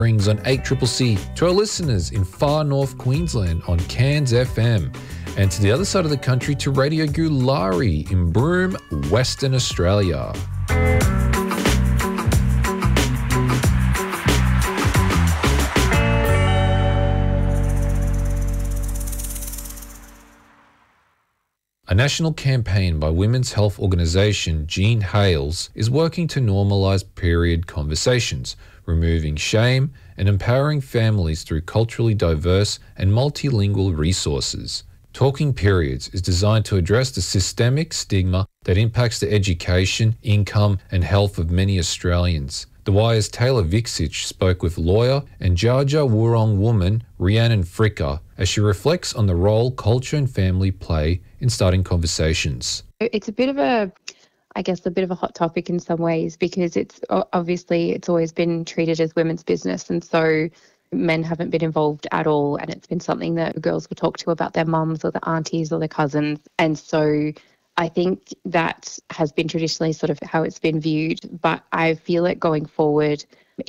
Brings on 8CCC, to our listeners in far north Queensland on Cairns FM, and to the other side of the country to Radio Gulari in Broome, Western Australia. A national campaign by women's health organisation Jean Hales is working to normalise period conversations, removing shame and empowering families through culturally diverse and multilingual resources. Talking Periods is designed to address the systemic stigma that impacts the education, income and health of many Australians. The Wire's Taylor Viksich spoke with lawyer and Dja Wurrung woman Rhiannon Fricker as she reflects on the role culture and family play in starting conversations. It's a bit of a hot topic in some ways because it's always been treated as women's business, and so men haven't been involved at all, and it's been something that girls will talk to about their mums or their aunties or their cousins. And so I think that has been traditionally sort of how it's been viewed, but I feel like going forward,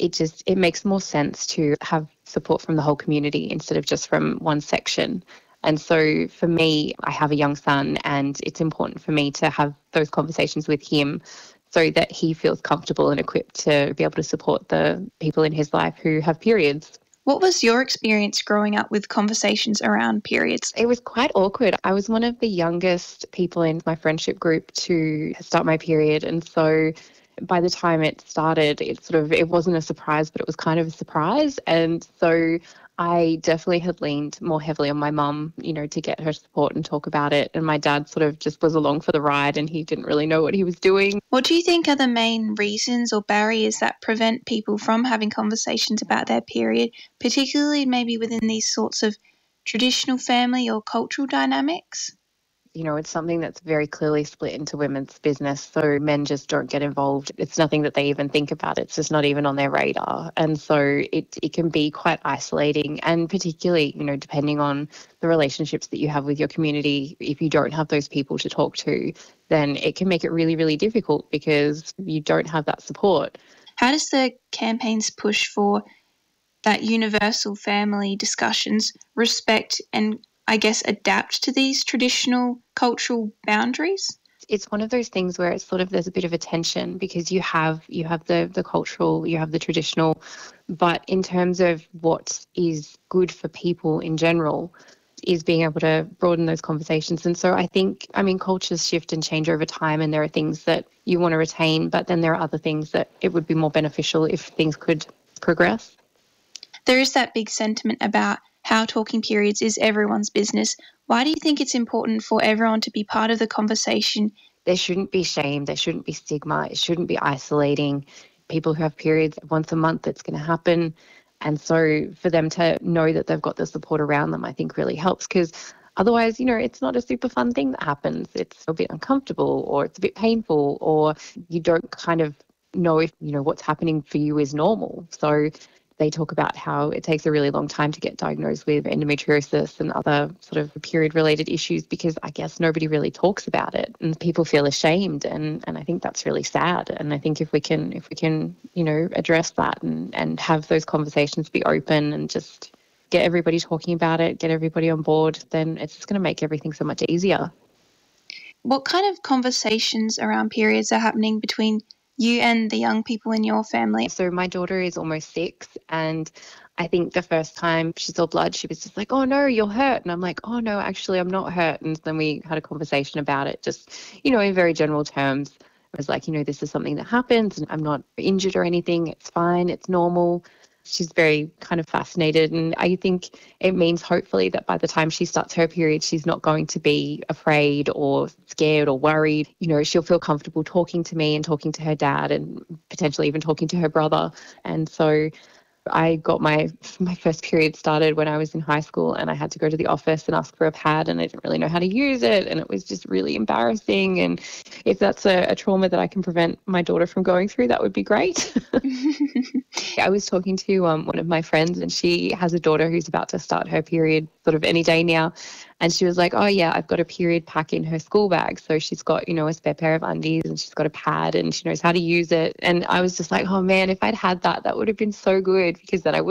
it makes more sense to have support from the whole community instead of just from one section. And so for me, I have a young son, and it's important for me to have those conversations with him so that he feels comfortable and equipped to be able to support the people in his life who have periods. What was your experience growing up with conversations around periods? It was quite awkward. I was one of the youngest people in my friendship group to start my period, and so by the time it started, it wasn't a surprise, but it was kind of a surprise. And so I definitely had leaned more heavily on my mum, to get her support and talk about it. And my dad sort of just was along for the ride, and he didn't really know what he was doing. What do you think are the main reasons or barriers that prevent people from having conversations about their period, particularly maybe within these sorts of traditional family or cultural dynamics? It's something that's very clearly split into women's business, so men just don't get involved. It's nothing that they even think about. It's just not even on their radar. And so it can be quite isolating, and particularly, depending on the relationships that you have with your community, if you don't have those people to talk to, then it can make it really, really difficult because you don't have that support. How does the campaign's push for that universal family discussions respect and adapt to these traditional cultural boundaries? It's one of those things where it's there's a bit of a tension because you have the cultural, you have the traditional, but in terms of what is good for people in general is being able to broaden those conversations. And so I think, cultures shift and change over time, and there are things that you want to retain, but then there are other things that it would be more beneficial if things could progress. There is that big sentiment about how talking periods is everyone's business. Why do you think it's important for everyone to be part of the conversation? There shouldn't be shame. There shouldn't be stigma. It shouldn't be isolating. People who have periods once a month, it's going to happen. And so for them to know that they've got the support around them, I think really helps, because otherwise, it's not a super fun thing that happens. It's a bit uncomfortable, or it's a bit painful, or you don't kind of know if, what's happening for you is normal. So they talk about how it takes a really long time to get diagnosed with endometriosis and other sort of period-related issues because I guess nobody really talks about it and people feel ashamed, and I think that's really sad. And I think if we can address that and have those conversations be open and just get everybody talking about it, get everybody on board, then it's just going to make everything so much easier. What kind of conversations around periods are happening between you and the young people in your family? So my daughter is almost 6, and I think the first time she saw blood, she was just like, "Oh no, you're hurt." And I'm like, "Oh no, actually I'm not hurt." And then we had a conversation about it, just, in very general terms. I was like, this is something that happens and I'm not injured or anything. It's fine. It's normal. She's very kind of fascinated, and I think it means hopefully that by the time she starts her period, she's not going to be afraid or scared or worried. She'll feel comfortable talking to me and talking to her dad and potentially even talking to her brother. And so I got my first period started when I was in high school, and I had to go to the office and ask for a pad, and I didn't really know how to use it, and it was just really embarrassing. And if that's a trauma that I can prevent my daughter from going through, that would be great. I was talking to one of my friends, and she has a daughter who's about to start her period sort of any day now. And she was like, oh, yeah, I've got a period pack in her school bag. So she's got, a spare pair of undies and she's got a pad and she knows how to use it. And I was just like, oh, man, if I'd had that, that would have been so good because then I